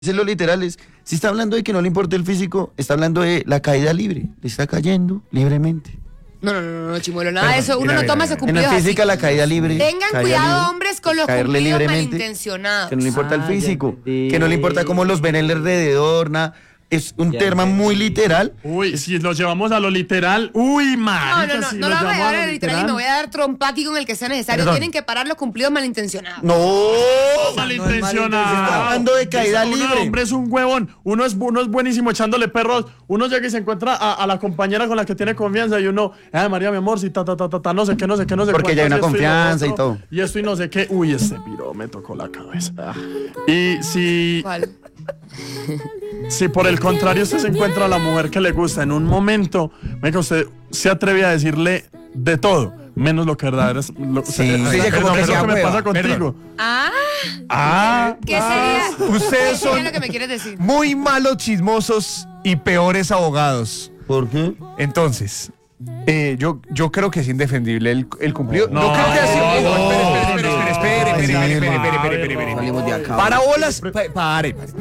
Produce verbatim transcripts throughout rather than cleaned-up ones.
Es lo literal, es, si está hablando de que no le importa el físico, está hablando de la caída libre, le está cayendo libremente. No, no, no, no, Chimuelo, nada de eso, uno no toma esos En cumplidos la física así. la caída libre. Tengan caída cuidado, libre, hombres, con los caerle cumplidos libremente, malintencionados. que no le importa el Ah, físico, ya entendí. que no le importa cómo los ven alrededor, nada. Es un Ya tema entendí. muy literal. Uy, si lo llevamos a lo literal, uy, No, marica, no, no, si no lo lo voy a llevamos llevar a lo la literal y me voy a dar trompa aquí con el que sea necesario. Perdón. Tienen que parar los cumplidos malintencionados. No, malintencionado. Está hablando de caída Uno, libre. hombre es un huevón. Uno es, uno es buenísimo echándole perros. Uno llega y se encuentra a, a la compañera con la que tiene confianza y uno, ay, María, mi amor, si ta, ta, ta, ta, ta, no sé qué, no sé qué, no sé Porque ya hay cuánto, una y esto y lo confianza y otro, todo. Y esto y no sé qué. Uy, este piro me tocó la cabeza. Y si, ¿Cuál? si por el contrario usted se encuentra a la mujer que le gusta en un momento, venga, usted se atreve a decirle de todo, menos lo que verdad es lo, Sí. se- Sí, es como lo que que sea me hueva. pasa contigo. Perdón. Ah, Ah, ¿qué sería? Ustedes ¿Qué son sería lo que me quieres decir? muy malos chismosos y peores abogados. ¿Por qué? Entonces, eh, yo, yo creo que es indefendible el, el cumplido. No, yo creo que así. no, No, espere, no, espere, espere, no, espere, espere, no, espere, espere, no, espere, no, espere, no, espere, espere. Salimos de acá. Para bolas, pa- pare, pare.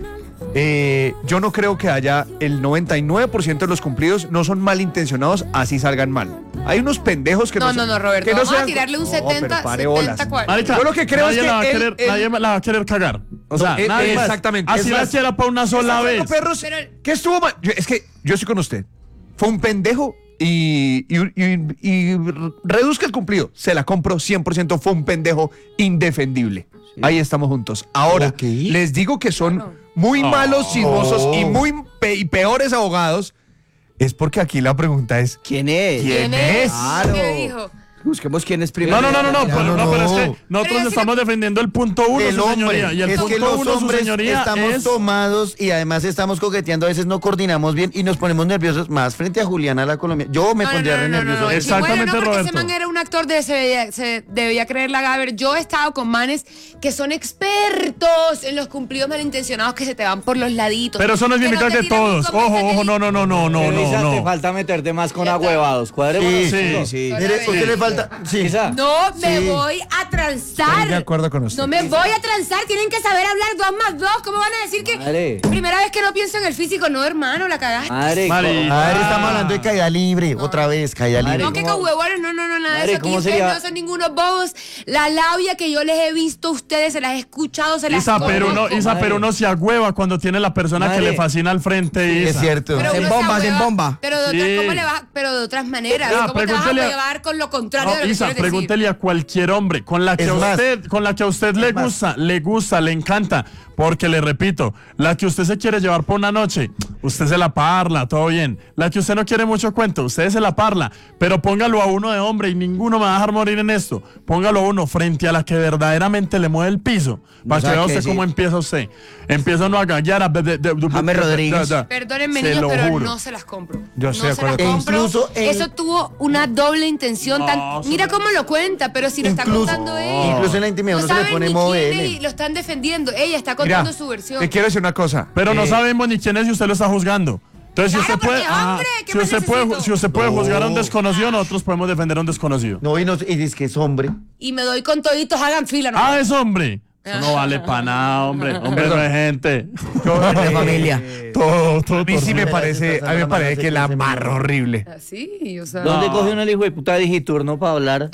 Eh, yo no creo que haya el noventa y nueve por ciento de los cumplidos no son malintencionados, así salgan mal. Hay unos pendejos que no No, no, son- no, Roberto. que no Vamos a sean- tirarle un No, setenta, pero pare setenta, bolas. cuarenta. Marica, Yo lo que creo nadie es que la va a él- querer, él- nadie la va a querer cagar. O sea, eh, nadie eh, más. exactamente. Así Es la más, quiera para una sola Bueno, vez. perros, Pero- ¿qué estuvo mal? Yo- es que yo estoy con usted. Fue un pendejo y, y, y- y reduzca el cumplido. Se la compro cien por ciento. Fue un pendejo indefendible. Ahí estamos juntos. Ahora, Ok. les digo que son muy malos chismosos y muy pe- y peores abogados. Es porque aquí la pregunta es: ¿Quién es? ¿quién ¿Quién es? es? Claro. ¿Qué dijo? Busquemos quién es primero. No, no, no, no, no, No, pero, no, no, pero es no. que nosotros Pero yo sí estamos defendiendo el punto uno, Del su hombre. señoría. Y el Es punto que los uno, su hombres señoría, estamos es... tomados y además estamos coqueteando. A veces no coordinamos bien y nos ponemos nerviosos más frente a Juliana, la colombiana. Yo me No, no, pondría no, re no, no, nervioso. no, Exactamente, Chimuelo, no, porque Roberto. ese man era un actor de se, debía, se debía creer la Gaber. Yo he estado con manes que son expertos en los cumplidos malintencionados que se te van por los laditos. Pero eso no significa te que tiran un todos. Ojo, comentario ojo, y- no, no, no, no, no, Elisa, no, te no. falta meterte más con Ya está. agüevados. Cuadrémonos. Sí, sí. Mire, ¿a usted le falta? Sí. Elisa. No me Sí. voy a transar. Estoy de acuerdo con usted. No me voy a transar. Tienen que saber hablar dos más dos. ¿Cómo van a decir que Madre. primera vez que no pienso en el físico? No, hermano, la cagaste. Madre, Mari. A ver, estamos hablando de caída libre. Otra vez, caída Madre, libre. No, que ¿cómo? con huevones, no, no, no, nada de Madre, eso. Aquí ¿cómo ustedes sería? no son ningunos bobos. La labia que yo les he visto a ustedes, se las he escuchado, se las Isa, pero uno, conozco. Isa, pero uno se agüeva cuando tiene la persona que Madre. le fascina al frente. Es Isa. cierto. Pero Se uno embomba, se ahueva, embomba. Pero de, otras, Sí. ¿cómo le va? Pero de otras maneras. Ya, ¿Cómo te vas a pregúntele a- llevar con lo contrario No, de lo que Isa, quieres decir? pregúntele a cualquier hombre con la que Es a más. usted, con la que a usted le más. gusta, le gusta, le encanta, porque le repito, la que usted se quiere llevar por una noche, usted se la parla, todo bien. La que usted no quiere mucho cuento, usted se la parla, pero póngalo a uno de hombre y ninguno me va a dejar morir en esto. Póngalo a uno frente a la que verdaderamente le mueve el piso, para que sabe vea qué usted cómo decir. empieza usted. Empieza uno a gallar a... James Rodríguez. Perdónenme, Se niños, lo pero juro. no se las compro. Yo no estoy de se las acuerdo con- compro. E incluso en- Eso tuvo una doble intención. No, tan- eso Mira no. cómo lo cuenta, pero si lo está Incluso- contando ella. Incluso en la intimidad No uno se le saben pone ni modo quién L. es y lo están defendiendo. Ella está contando Mira, su versión. te quiero decir una cosa. Pero no Eh, sabemos ni quién es y usted lo está juzgando. Entonces, si Claro, usted puede, porque, hombre, ¿qué si más usted puede, necesito? si usted puede No. juzgar a un desconocido, nosotros podemos defender a un desconocido. No, y, no, y dice que es hombre. Y me doy con toditos, hagan fila. ¿no? Ah, es hombre. Eso no vale para nada, hombre. Hombre no es gente. yo- De eh, familia. Todo, todo. A mí sí me parece, a mí me parece que la amarró horrible. Así, o sea. ¿Dónde No. coge uno el hijo de puta digiturno para hablar?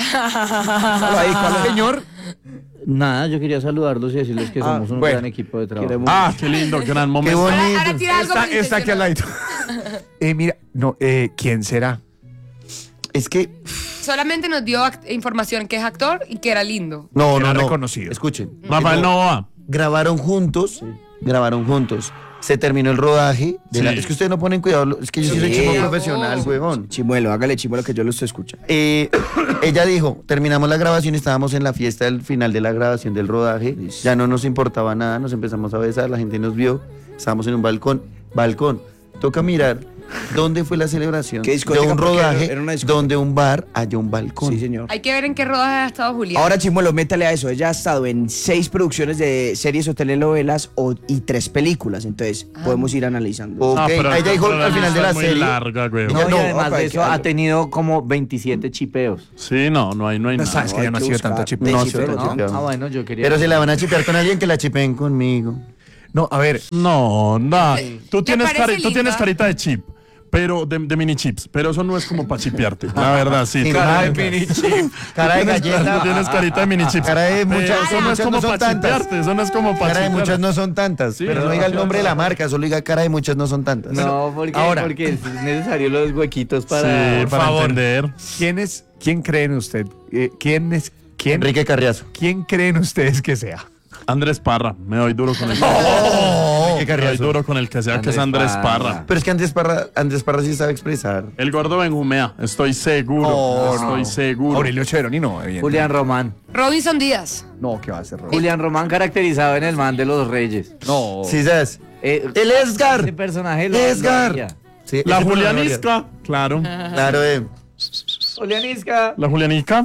Ahí, ¿cuál es? Señor, Nada, yo quería saludarlos y decirles que Ah, somos un bueno. gran equipo de trabajo. Ah, qué lindo, gran Qué momento. Ahora, bonito. ahora tira algo está, está aquí al ladito. Eh, mira, no, eh, ¿quién será? Es que. Solamente nos dio act- información que es actor y que era lindo. No, Era no, no. reconocido. Escuchen. Rafael Novoa. Grabaron juntos. Grabaron juntos. Se terminó el rodaje. De la- Sí. es que ustedes no ponen cuidado. Es que yo sí soy Sí. chico Oh. profesional, huevón. Chimuelo, hágale chimuelo que yo lo estoy escuchando. Eh, ella dijo, terminamos la grabación, estábamos en la fiesta del final de la grabación del rodaje, ya no nos importaba nada, nos empezamos a besar, la gente nos vio, estábamos en un balcón, balcón, toca mirar dónde fue la celebración ¿Qué de discoteca? un Porque rodaje era una discoteca. donde un bar haya un balcón. Sí, señor. Hay que ver en qué rodaje ha estado Julián. Ahora, Chimuelo, métale a eso. Ella ha estado en seis producciones de series o telenovelas o- y tres películas. Entonces, podemos ir analizando. Ok, Ah, pero- ella dijo pero al final de la es muy serie. larga, güey. No, No, y no, además opa, de hay eso que- ha tenido como veintisiete chipeos. Sí, no, no hay, no hay No nada. sabes que hay ya no ha que sido buscar. tanto chip. No, Sí, sí, pero no, no. chipeado. Ah, bueno, yo quería... Pero se la van a chipear con alguien que la chipeen conmigo. No, a ver, No, no. Tú ¿Te tienes, parece cari- tú linda? tienes carita de chip, pero de, de mini chips, pero eso no es como para chipearte. La verdad, sí. Sí, tú- cara de mini chip. Cara de Tú galleta. tienes carita de mini chips. Cara de Pero muchas- eso no es muchas como no son para tantas. chipearte, eso no es como para Cara de chipear. muchas no son tantas. Sí, pero no no, diga el no, nombre de la no. marca, solo diga cara de muchas no son tantas. No, porque, Ahora. porque es necesario los huequitos para... Sí, Por para favor. entender. ¿Quién es, quién creen usted? eh, ¿Quién es, quién, Enrique Carriazo. quién creen ustedes que sea? Andrés Parra, me doy duro con el Enrique Me doy Carriazo. duro con el que sea, que es Andrés Andrés Parra. Parra. Pero es que Andrés Parra, Andrés Parra sí sabe expresar. El gordo Benjumea, estoy seguro. No, estoy no. seguro. Aurelio Cheveroni no, evidentemente. Julián Román. Robinson Díaz. No, ¿qué va a hacer? Raúl? Julián Román caracterizado en el man de los reyes. No. Sí, ¿sabes? Eh, El Edgar. Ese personaje lo Edgar. lo haría. Sí, La ese fue Julianisca, claro. Claro, eh. Julianisca. La Julianica,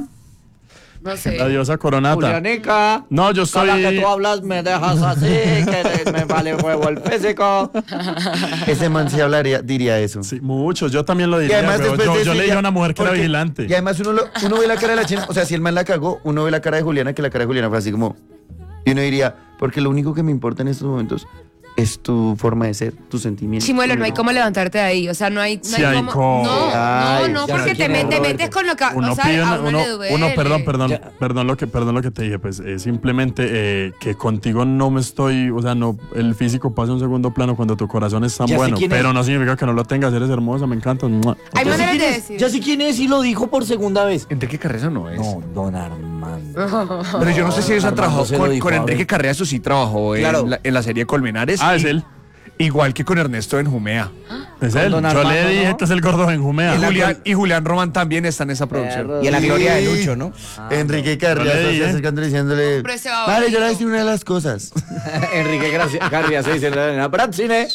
No sé. la diosa coronata. Julianica. No, yo Con la que soy. tú hablas me dejas así, que te- me vale huevo el físico. Ese man sí hablaría, diría eso. Sí, muchos, yo también lo Y diría. además pero después yo de yo eso leí ya- a una mujer que era porque- vigilante. Y además uno, lo- uno ve la cara de la china, o sea, si el man la cagó, uno ve la cara de Juliana, que la cara de Juliana fue así como... Y uno diría, porque lo único que me importa en estos momentos es tu forma de ser, tus sentimientos. Chimuelo, no hay cómo levantarte de ahí. O sea, no hay, no Sí hay hay cómo. cómo. No, Ay, no, no, ya porque sé te, quién me- es te Roberto. metes con lo que. Uno o sea, pide a una- uno, uno, le duele. uno, perdón, perdón, Ya. perdón lo que, perdón lo que te dije, pues es simplemente eh, que contigo no me estoy, o sea, no, el físico pasa a un segundo plano cuando tu corazón es tan Ya sé bueno, quién es. pero no significa que no lo tengas, eres hermosa, me encanta. ¡Mua! Hay Ya sé maneras quién de es, decir. ya sé quién es y lo dijo por segunda vez. Enrique Carriazo no es. No, don Armando. Pero yo no sé si ellos han Armando trabajado se lo con, dijo con a Enrique ver. Carriazo, sí trabajó en, Claro. la, en la serie Colmenares. Ah, es y- él, Igual que con Ernesto Benjumea. es Con él. don Yo Armando, le dije ¿no? que es el gordo Benjumea. Y Julián, y Julián Román también está en esa producción. Perro. Y en la Sí. gloria de Lucho, ¿no? Enrique Carriazo Yo le se dije. acercando diciéndole... Hombre, ese va Vale, yo le voy a bonito. decir una de las cosas. Enrique Gracia- Carriazo dice en la Praxine.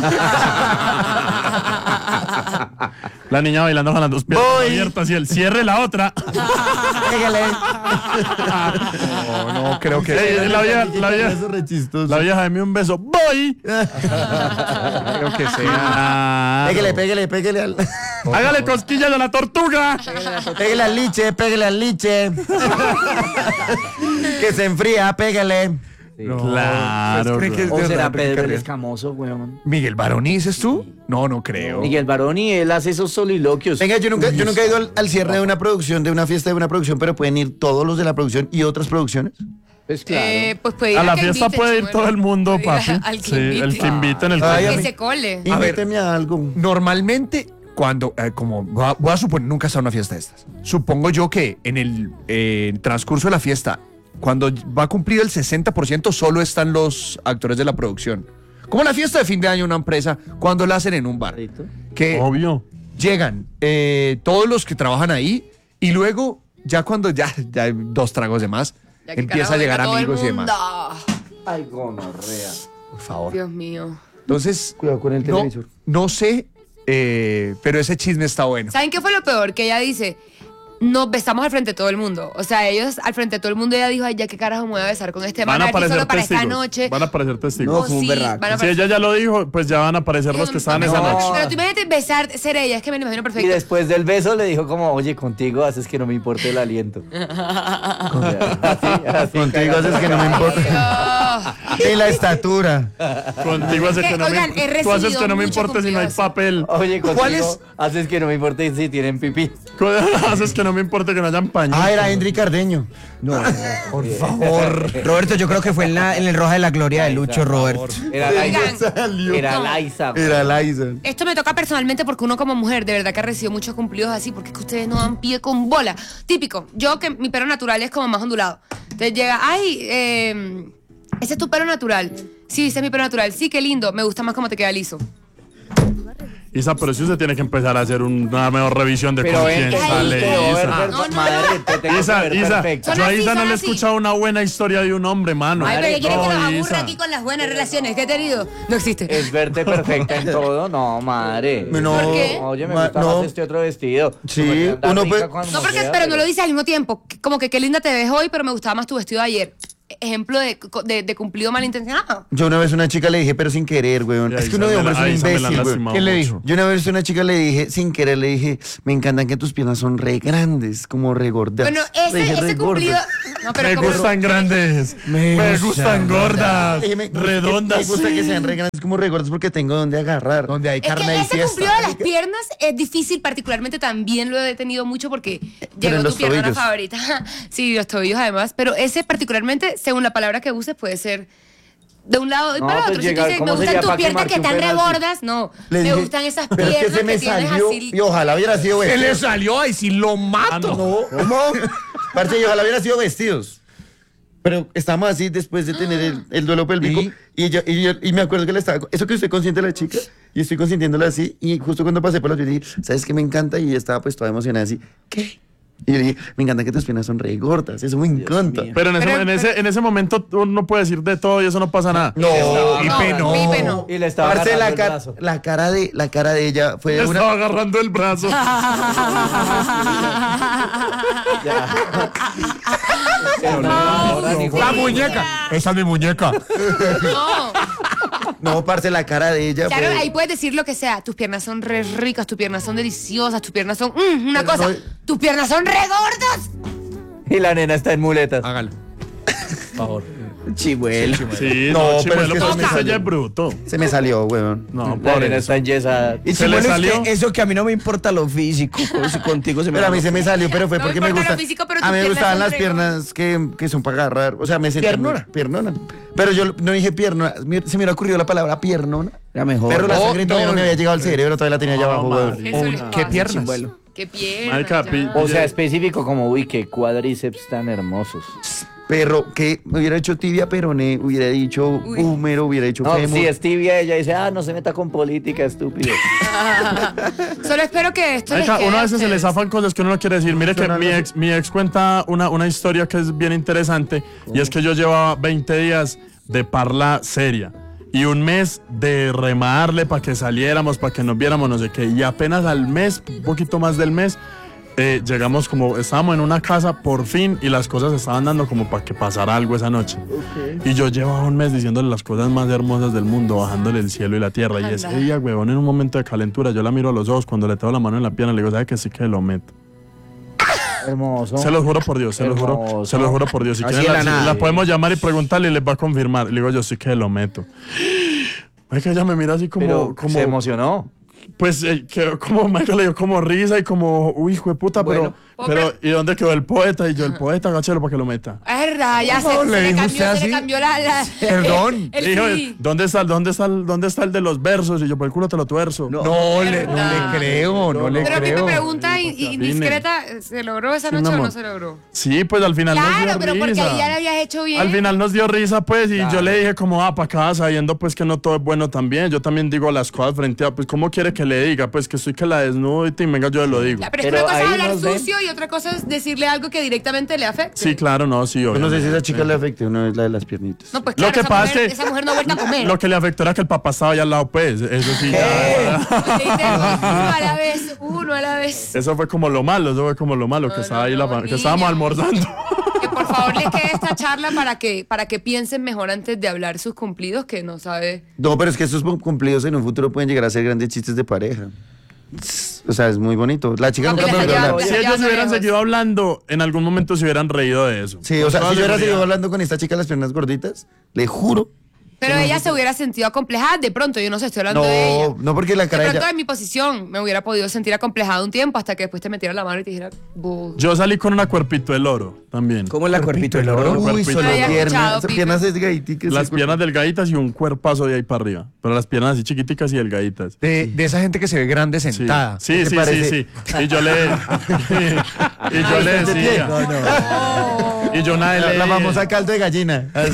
La niña bailando con las dos piernas Voy. abiertas y él cierre la otra. Pégale. No, no, creo que. Eh, la vieja, la vieja, Eso re chistoso. la vieja, dame un beso. Voy. creo que sea. Claro. Pégale, pégale, pégale al... Hágale cosquillas a la tortuga. Pégale al liche, pégale al liche. Que se enfría, pégale. Claro. ¿Cree que es O de será verdad Enrique Pedro el Carriazo? Escamoso, weón. ¿Miguel Baroni dices tú? No, no creo. Miguel Baroni, él hace esos soliloquios. Venga, yo nunca, yo nunca he ido al, al cierre de una producción, de una fiesta de una producción, pero pueden ir todos los de la producción y otras producciones. Pues claro. Eh, pues puede ir A la que fiesta inviten, puede ir Chimuelo. todo el mundo, Puede ir a- papi. Al que Sí, el invite. que invita en el Ay, Al a que mí- se cole. A ver. Invíteme a algo. Normalmente, cuando, eh, como voy a, voy a suponer, nunca he estado en una fiesta de estas. Supongo yo que en el eh, transcurso de la fiesta, cuando va a cumplir el sesenta por ciento, solo están los actores de la producción. Como la fiesta de fin de año de una empresa, cuando la hacen en un bar. Que Obvio. llegan eh, todos los que trabajan ahí y luego, ya cuando ya, ya hay dos tragos de más, Ya que empieza carajo, a llegar venga todo el amigos y demás. mundo. Ay, gonorrea. Por favor. Dios mío. Entonces, Cuidado con el no, televisor. no sé, eh, pero ese chisme está bueno. ¿Saben qué fue lo peor? Que ella dice, nos besamos al frente de todo el mundo. O sea, ellos al frente de todo el mundo, ella dijo, ay, ya qué carajo me voy a besar con este man. Van a aquí aparecer solo para testigos. esta noche. Van a aparecer testigos. No, Oh, fue un sí, berraco. van a Si aparecer- ella ya lo dijo, pues ya van a aparecer los que estaban esa No, noche. Pero tú imagínate besar, ser ella, es que me lo imagino Y perfecto. después del beso le dijo como, oye, contigo haces que no me importe el aliento. O sea, así, así, Contigo haces que no me importa. Dios. Y la estatura. Contigo hace Que, que no oigan, me, he tú haces recibido que no me mucho importe si no hay cumplidos. papel. Oye, contigo ¿Cuál es? haces que no me importe si tienen pipí. haces que no me importe que no hayan paños. Ah, era Henry Cardeño. No, por favor. Roberto, yo creo que fue en, la, en el Roja de la Gloria de Lucho, Roberto. Era Oigan, Liza. Era Liza. Era Liza. esto me toca personalmente porque uno como mujer de verdad que ha recibido muchos cumplidos así porque es que ustedes no dan pie con bola. Típico, yo que mi pelo natural es como más ondulado. Entonces llega, ay, eh, ese es tu pelo natural. Sí, ese es mi pelo natural. Sí, qué lindo. Me gusta más cómo te queda liso. Isa, pero si usted tiene que empezar a hacer una mejor revisión de Pero con ven, quién te sale. diste, Isa. Robert, No, no, madre, no. te tengo Isa, que ver Isa, perfecta. Son yo a así, Isa no son le he así. escuchado una buena historia de un hombre, mano. Ay, pero ¿qué quieren que No, nos aburra Isa. aquí con las buenas relaciones que he tenido? No existe. Es verte perfecta en todo, no, madre. No, ¿Por qué? Oye, me ma- gusta no. más este otro vestido. Sí, Como que anda uno rica puede- cuando No, porque, sea, pero no lo dices al mismo tiempo. Como que qué linda te ves hoy, pero me gustaba más tu vestido de ayer. ejemplo de, de, de cumplido malintencionado. Yo una vez a una chica le dije, pero sin querer, weón. Y Es ahí que uno se de me la- hombre es un ahí se me la han imbécil, weón. lastimado ¿Qué le mucho. dijo? Yo una vez a una chica le dije, sin querer, le dije, me encantan que tus piernas son re grandes, como re gordas. Bueno, Le ese, dije, ese "Re cumplido. gordas". No, pero Me como- gustan grandes, Me me, gustan gustan gordas, Le dije, "Me gusta que- redondas. Me gusta que sean re grandes, como re gordas, porque tengo donde agarrar. Donde hay Es carne que y ese fiesta. cumplido de las piernas es difícil, particularmente también lo he tenido mucho porque Pero llegó en tu los pierna tobillos. favorita. Sí, los tobillos además, pero ese particularmente, según la palabra que uses, puede ser de un lado y No, para pues otro. Si tú llegar- dices, ¿cómo me gustan sería tus para piernas quemar que que un están re pedazo? gordas, no. Le me dije, gustan esas pero es piernas que se me tienes salió así. y ojalá hubiera sido Se vestidos. le salió ahí, si lo mato. No, ¿cómo? Parce, y ojalá hubiera sido vestidos. Pero estábamos así después de tener el, el duelo pélvico. ¿Y? Y, yo, y, yo- y me acuerdo que le estaba. Eso que estoy consciente de la chica. Y estoy consintiéndola así. Y justo cuando pasé por la yo dije, ¿sabes qué me encanta? Y ella estaba pues toda emocionada así. ¿Qué? Y yo le dije, me encanta que tus piernas son re gordas. Eso me encanta. mío. Pero en ese, Pero- en, ese, en ese momento uno puede decir de todo y eso no pasa nada. No, Pipe, no. Pipe no. Y le estaba Parce, agarrando la, el ca- brazo. la cara de la cara de ella fue Le de una. estaba agarrando el brazo. Ahora ni La juega. muñeca. Esa es mi muñeca. No. No, parce, la cara de ella Claro, fue. ahí puedes decir lo que sea. Tus piernas son re ricas, tus piernas son deliciosas, tus piernas son. mm, una Pero cosa. no- Tus piernas son re gordas. Y la nena está en muletas. Hágalo. Por favor. Chivuelo. Sí, No, no, pero es Chimuelo, que pues eso me mi salió. ya es bruto. Se me salió, weón. No, La por nena eso. está enyesada. Y ¿Se le Chimuelo, es salió? que eso que a mí no me importa lo físico, pues, contigo se me Pero a mí da- se me salió, pero fue No porque me me importa gusta. lo físico, pero a tus mí me piernas gustaban son las re piernas que, que son para agarrar. O sea, me sentía muy- Piernona. piernona. Pero yo no dije piernona. me- Se me hubiera ocurrido la palabra piernona. Era mejor. Pero la No, sangre todavía no, no me había llegado al cerebro, todavía la tenía allá abajo, weón. Eso les ¿Qué pasa, piernas? Chimuelo. Qué piernas. Marica, ya. pi- O sea, específico como, uy, qué cuádriceps tan hermosos. Perro, que me hubiera hecho tibia peroné, hubiera dicho Uy. húmero, hubiera dicho No, fémur. si es tibia, ella dice, ah, no se meta con política, estúpido. Solo espero que esto les Marica, quede uno a a veces se le ustedes. zafan cosas que uno no quiere decir. Mire que No, no, mi no, ex, mi ex cuenta una, una historia que es bien interesante. Y es que yo llevaba veinte días de parla seria. Y un mes de remarle para que saliéramos, para que nos viéramos, no sé qué. Y apenas al mes, un poquito más del mes, eh, llegamos como, estábamos en una casa por fin y las cosas estaban dando como para que pasara algo esa noche. Y yo llevaba un mes diciéndole las cosas más hermosas del mundo, bajándole el cielo y la tierra. Y ese Anda. día, huevón, en un momento de calentura, yo la miro a los ojos, cuando le tengo la mano en la pierna, le digo, ¿sabe que sí que lo meto? Hermoso. Se los juro por Dios, se los juro, Hermoso. se los juro por Dios. Si Así quieren, de la, la si nada. la podemos llamar y preguntarle y les va a confirmar. Le digo, yo sí que lo meto. Es que ella me mira así como, Pero como se emocionó. pues, eh, que, como Michael le dio como risa y como, uy, hijo de puta, Bueno. pero, pero, ¿y dónde quedó el poeta? Y yo, el poeta, gachelo, para que lo meta. Es verdad, ya se, No, se le le dijo cambió, usted se así. le cambió la. la Perdón. el, Le dijo, sí. ¿dónde está, el- dónde, está el, ¿dónde está el de los versos? Y yo, por el culo te lo tuerzo. No, le, no verdad. le creo, no le Pero que me creo. pregunta in- indiscreta, ¿se logró esa Sí, noche mi o no amor. se logró? Sí, pues al final nos Claro, dio pero risa. porque ahí ya lo habías hecho bien. Al final nos dio risa, pues, y yo le dije como, ah, para acá, sabiendo pues que no todo es bueno también. Yo también digo las cosas frente a, pues, ¿cómo quiere que le diga? Pues que estoy que la desnudo y te- venga, yo lo digo. Ya, pero, es que Pero una cosa es ahí hablar nos ven. sucio y otra cosa es decirle algo que directamente le afecte. Sí, claro, no, sí, Yo no sé obviamente. si a esa chica le afecte, una vez la de las piernitas. No, pues Lo claro, que esa, pasa mujer, es que esa mujer no ha vuelto a comer. lo que le afectó era que el papá estaba allá al lado, pues, eso sí. ya- Literal, uno a la vez, uno a la vez. eso fue como lo malo, eso fue como lo malo, que No, estaba no, ahí la no, fa- que niña. estábamos almorzando. Que por favor les quede esta charla para que, para que piensen mejor antes de hablar sus cumplidos, que no sabe. No, pero es que estos cumplidos en un futuro pueden llegar a ser grandes chistes de pareja. O sea, es muy bonito. La chica No, nunca que me les volvió a ayuda- hablar. les Si ayuda ellos a hubieran lejos. seguido hablando, en algún momento se hubieran reído de eso. Sí, o Con sea, toda si yo hubiera seguridad. seguido hablando con esta chica de las piernas gorditas, le juro. Pero ella se hubiera sentido acomplejada de pronto, yo no sé, estoy hablando No, de ella. no porque la De cara de pronto ella. en mi posición me hubiera podido sentir acomplejada un tiempo hasta que después te metiera la mano y te dijera, "Bu". Yo salí con una cuerpito del oro también. ¿Cómo es la cuerpito del oro? oro? Uy, cuerpito. solo No había piernas. escuchado, Pipe. Piernas delgaditas. Las piernas delgaditas y un cuerpazo de ahí para arriba. Pero las piernas así chiquiticas y delgaditas. De, de esa gente que se ve grande Sí, sentada. sí, ¿Qué te sí, sí, parece? sí. Y yo le, y yo le decía. Y yo nada La, le la famosa caldo de gallina. Así.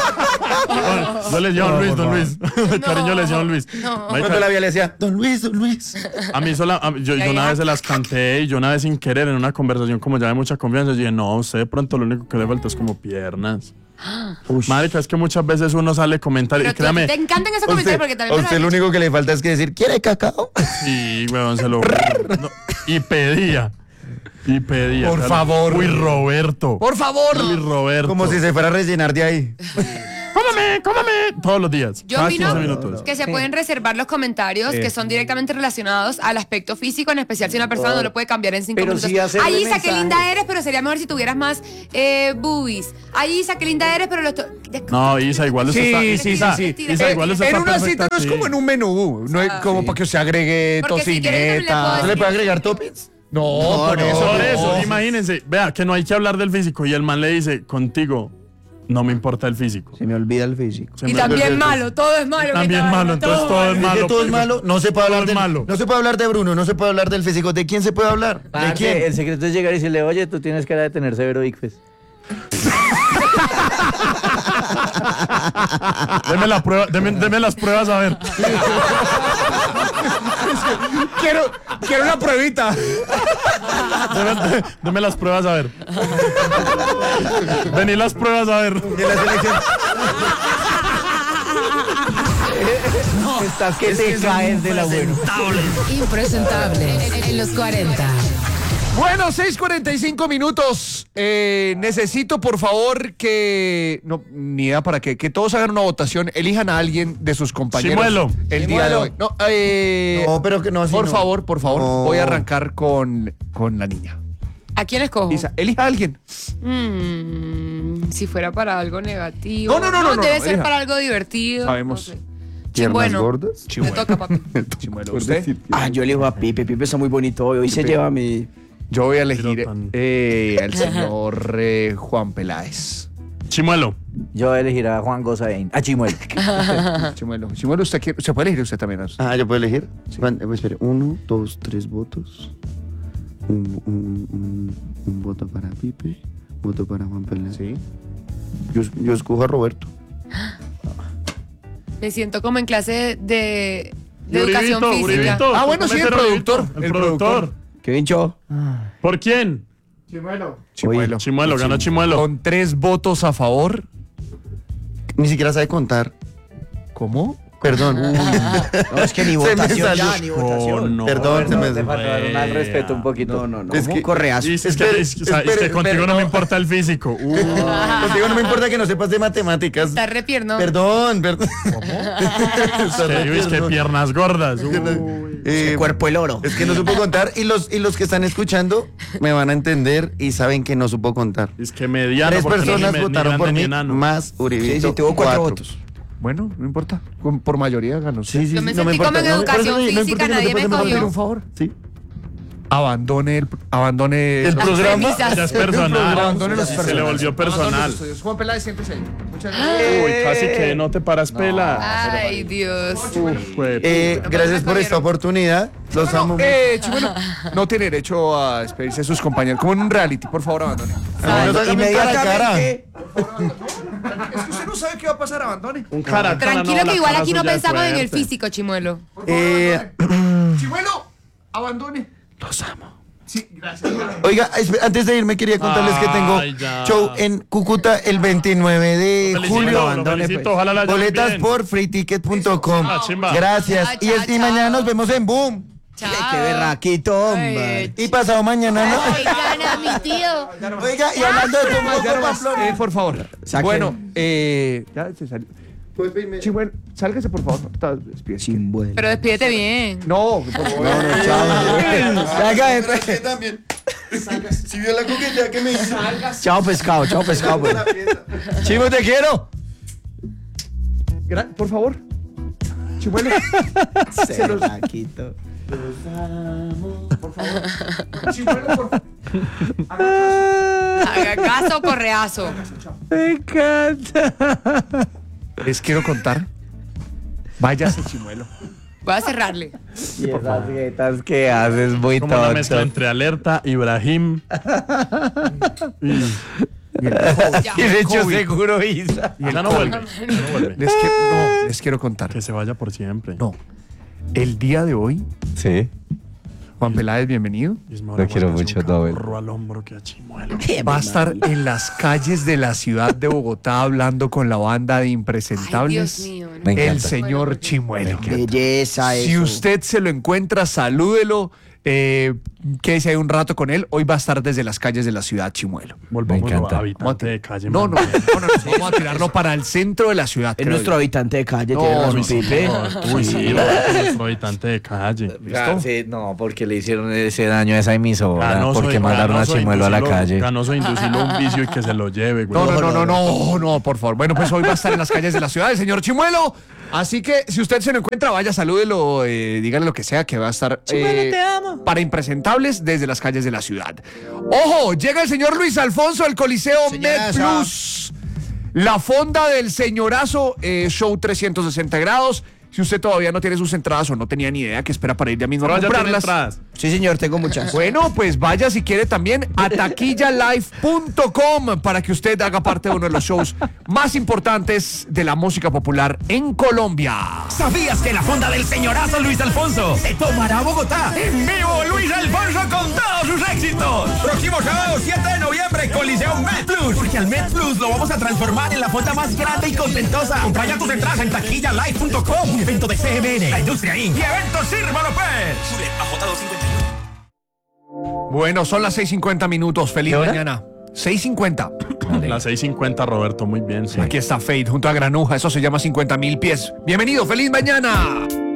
Yo le decía a don Luis, don Luis. De cariño le decía a don Luis. No. Marica, Cuando la vi le decía, don Luis, don Luis. a mí sola, a mí- yo, Ya, yo una ya. vez se las canté y yo una vez sin querer en una conversación como ya de mucha confianza, yo dije, no, a usted de pronto lo único que le falta es como piernas. Marica, es que muchas veces uno sale a comentar y Pero tú- créame, te encantan esos A comentarios usted, porque a también me usted lo lo han dicho. único que le falta es que decir, ¿quiere cacao? sí, weón, se lo no, y pedía. Y pedía. Por claro. favor. Uy, Roberto. Por favor. Uy, Roberto. Como si se fuera a rellenar de ahí. Cómame, cómame. Todos los días. Yo cada opino quince minutos. que se pueden reservar los comentarios que son directamente relacionados al aspecto físico, en especial si una persona no lo puede cambiar en cinco Pero minutos. sí hacerle Ay, Isa, qué mensaje. linda eres, pero sería mejor si tuvieras más eh, boobies. Ay, Isa, qué linda eres, pero los... to- No, Isa, igual usted Sí, está. sí, Isa, sí, sí. Isa, Eh, igual usted en está una cita perfecta, no es sí. como en un menú, no es como para que usted agregue Porque si quiere, yo también le puedo tocineta. ¿No le puede agregar toppings? No, por no, eso. Por eso, no. imagínense, vea que no hay que hablar del físico y el man le dice, contigo no me importa el físico. Se me olvida el físico. Se Y me- también malo, todo es malo. También ¿qué tal? malo, entonces todo es Es que malo. todo es malo, no se puede Todo hablar es del, malo. no se puede hablar de Bruno, no se puede hablar del físico. ¿De quién se puede hablar? ¿De Parce, quién? el secreto es llegar y decirle, oye, tú tienes cara de tener severo ICFES. Deme, la prueba, deme, deme las pruebas a ver. Quiero, quiero una pruebita. Deme, deme las pruebas a ver. Vení las pruebas a ver. De la selección. Estás que te caes de la buena. Impresentable en los cuarenta. Bueno, seis cuarenta y cinco minutos. Eh, necesito, por favor, que... No, ni idea para qué. Que todos hagan una votación. Elijan a alguien de sus compañeros. Chimuelo. El día de hoy. No, eh, No, pero que no así por no. favor, por favor. No. Voy a arrancar con, con la niña. ¿A quién escojo? Isa, elija a alguien. Mm, si fuera para algo negativo. No, no, no, no, no, Debe no, ser elija. para algo divertido. Sabemos. No sé. ¿Piernas Bueno, gordas? me toca, papi. Chimuelo, ¿usted? Ah, yo elijo a Pipe. Pipe está muy bonito hoy. Hoy se lleva mi... Yo voy a elegir Pero tan- eh, al señor eh, Juan Peláez. Chimuelo. Yo voy a elegir a Juan Gozaín. A Chimuelo. Chimuelo. Chimuelo, ¿usted, quiere, ¿usted puede elegir usted también? Ah, ¿yo puedo elegir? Juan, eh, espere, uno, dos, tres votos. Un, un, un, un voto para Pipe, voto para Juan Pelé. Sí. Yo, yo escojo a Roberto. Me siento como en clase de, de, de Uribito, educación física. Uribito. Ah, bueno, sí, el Comete productor. Uribito, El, El productor. productor. ¿Qué vincho? ¿Por quién? Chimuelo. Chimuelo, ganó Chimuelo. Con tres votos a favor. Ni siquiera sabe contar. ¿Cómo? Perdón. No, es que ni Se me votación salió. ya, ni votación. no. Perdón, se me- Te faltaron al respeto un poquito. No, no, no. Es ¿Cómo? que- Correazo. Y es, que, Espere, es, que- o sea, es espere, que contigo espere, no me no. importa el físico. Uh, Contigo no me importa que no sepas de matemáticas. Está re pierno. Perdón, perdón. es que, es que piernas gordas. Uh. Eh, Cuerpo el oro. Es que no supo contar y los, y los que están escuchando me van a entender y saben que no supo contar. Es que mediano. Tres porque no personas ni me- ni votaron por grande ni mí, enano. más Uribito. Sí, sí, tuvo cuatro votos. Bueno, no importa. Con- por mayoría ganó. Sí, sí, Yo sí, me no sentí como en No, educación por eso, no física, importa que no nadie sepas me de matemáticas, cogió. un favor. Sí. Abandone el... Abandone... El programa. premisas. Ya es personal. Abandone los Se le personajes. volvió personal. Juan Peláez, siéntese ahí. Muchas gracias. Uy, casi que no te paras pela. Ay, Dios. Uf, güey. Eh, gracias por esta oportunidad. Los amo. Eh, Chimuelo, no tiene derecho a despedirse de sus compañeros. Como en un reality, por favor, abandone. Ah, no, sácame cara a cara. Es que usted no sabe qué va a pasar, abandone. Un cara a cara, Tranquilo la que igual cara aquí no suya es pensamos en el fuerte. físico, Chimuelo. Eh, Chimuelo, abandone. los amo. Sí, gracias. Oiga, espe- antes de irme quería contarles que tengo Ay, ya. show en Cúcuta el veintinueve de Felicito, julio. lo abandone, felicito, pues. ojalá la lleven Boletas bien. por free ticket punto com. Ah, chimba. Gracias. Chao, Y, es- chao, y mañana chao. nos vemos en Boom. Chao. Qué berraquito, hombre. Y pasado mañana, ¿no? Ay, gana mi tío. Oiga, y hablando de Tomás Ya no Copa más. Flor. Eh, por favor. Saquen. Bueno, eh, ya se salió. Chimuelo, sálgase, por favor. Está- despídese. Sin vuelo. Pero despídete bien. No, por favor. No, no, chao. Salga de- también. Si vio la coquetea que me hizo. Chao, pescado, chao, pescado. pues. Chivo, te quiero. Gra- por favor. Chimuelo. Se berraquito. Chimuelo, por favor. Haga caso, correazo. Me encanta. Les quiero contar. Váyase, Chimuelo. Voy a cerrarle. Y esas jetas que haces muy Como una mezcla tonto. entre Alerta, Ibrahim. y, Ya. Y de hecho, seguro, Isa. ya no vuelve. Ya no vuelve. Les, quiero, no, les quiero contar. Que se vaya por siempre. No. El día de hoy, Sí. Juan Peláez, bienvenido. Y es mejor Lo quiero aguantarse mucho, un Nobel. caporro al hombro que a Chimuelo. Va a estar en las calles de la ciudad de Bogotá hablando con la banda de Ay, impresentables. Dios mío. Me el encanta. señor Chimuelo. Belleza, Si eso. usted se lo encuentra, salúdelo. Eh, quédese ahí un rato con él. Hoy va a estar desde las calles de la ciudad, Chimuelo. Volvamos Me encanta. a habitante de calle. No, no, man. no, no, no, vamos a tirarlo para el centro de la ciudad. Es creo nuestro yo. habitante de calle, No, tiene razón, uy, sí, Pipe. Uy, sí, Roberto, nuestro habitante de calle. Ah, sí, no, porque le hicieron ese daño a esa emisora. Ganoso porque de- mandaron a ganoso de Chimuelo a la inducirlo- calle. Ganoso de inducirlo a un vicio y que se lo lleve, güey. No, no, no, no, no, no, por favor. Bueno, pues hoy va a estar en las calles de la ciudad el señor Chimuelo. Así que si usted se lo encuentra, vaya, salúdelo, eh, dígale lo que sea, que va a estar eh, para impresentables desde las calles de la ciudad. ¡Ojo! Llega el señor Luis Alfonso del Coliseo Med Plus. La fonda del señorazo, eh, show trescientos sesenta grados. Si usted todavía no tiene sus entradas o no tenía ni idea que espera para ir ya mismo a Pero ya tiene comprarlas. entradas. Sí, señor, tengo muchas. Bueno, pues vaya si quiere también a taquilla live punto com para que usted haga parte de uno de los shows más importantes de la música popular en Colombia. ¿Sabías que la fonda del señorazo Luis Alfonso se tomará a Bogotá? En vivo, Luis Alfonso con todos sus éxitos. Próximo sábado, siete de noviembre, Coliseo Med Plus. Porque al Med Plus lo vamos a transformar en la fonda más grande y contentosa. Compra ya tus entradas en taquilla live punto com. Un evento de C M N, la industria inc y eventos Sirva López. Zulet A J doscientos cincuenta y uno. Bueno, son las seis cincuenta minutos. Feliz ¿Qué hora? mañana. seis cincuenta. Las seis cincuenta, Roberto, muy bien. Sí. Aquí está Fade junto a Granuja. Eso se llama cincuenta mil pies. Bienvenido, feliz mañana.